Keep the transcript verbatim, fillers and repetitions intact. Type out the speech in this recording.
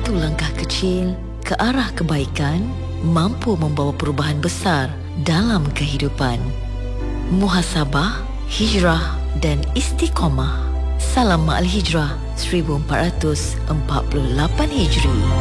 satu langkah kecil ke arah kebaikan mampu membawa perubahan besar dalam kehidupan. Muhasabah, hijrah dan istiqamah. Salam Ma'al Hijrah seribu empat ratus empat puluh lapan Hijri.